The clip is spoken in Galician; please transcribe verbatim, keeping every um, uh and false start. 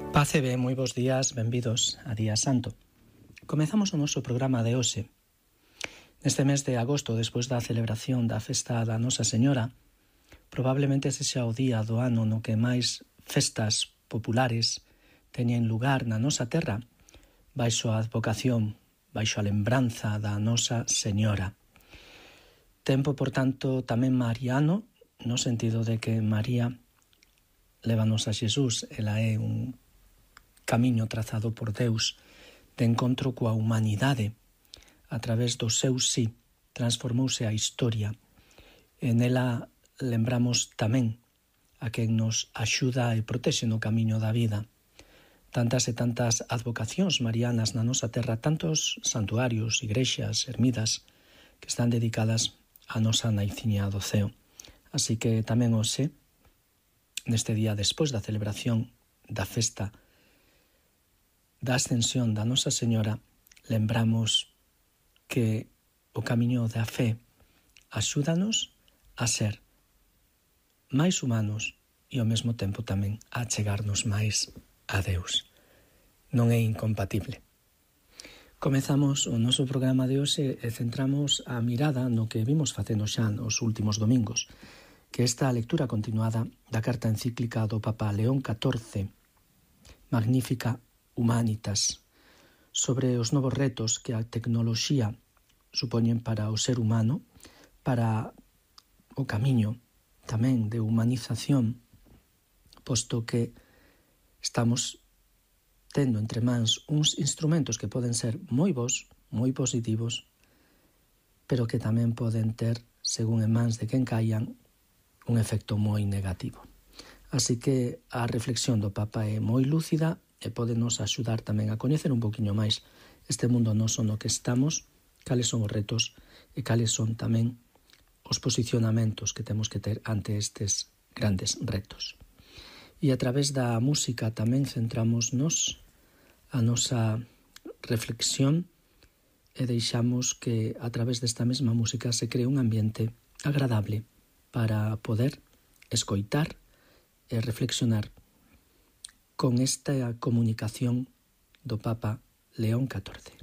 Paz e ben, moi bons días, benvidos a Día Santo. Comezamos o noso programa de hoxe. Neste mes de agosto, despois da celebración da festa da Nosa Señora, probablemente sexa o día do ano no que máis festas populares teñen lugar na nosa terra, baixo a advocación, baixo a lembranza da Nosa Señora. Tempo, por tanto, tamén mariano, no sentido de que María lévanos a Xesús, ela é un camiño trazado por Deus de encontro coa humanidade. A través do seu sí transformouse a historia. En ela lembramos tamén a quen nos axuda e protexe no camiño da vida. Tantas e tantas advocacións marianas na nosa terra, tantos santuarios, igrexas, ermidas que están dedicadas a nosa naiciña do ceo. Así que tamén hoxe, neste día despois da celebración da festa da ascensión da Nosa Señora, lembramos que o camiño da fe axúdanos a ser máis humanos e ao mesmo tempo tamén a chegarnos máis a Deus. Non é incompatible. Comezamos o noso programa de hoxe e centramos a mirada no que vimos facendo xa nos últimos domingos, que esta lectura continuada da carta encíclica do Papa León catorce, Magnificat Humanitas, sobre os novos retos que a tecnoloxía supoñen para o ser humano, para o camiño tamén de humanización, posto que estamos tendo entre mans uns instrumentos que poden ser moi bons, moi positivos, pero que tamén poden ter, según en mans de quen caian, un efecto moi negativo. Así que a reflexión do Papa é moi lúcida e pode nos axudar tamén a coñecer un poquinho máis este mundo noso no que estamos, cales son os retos e cales son tamén os posicionamentos que temos que ter ante estes grandes retos. E a través da música tamén centramos nos a nosa reflexión e deixamos que a través desta mesma música se cree un ambiente agradable para poder escoitar e reflexionar con esta comunicación do Papa León catorce.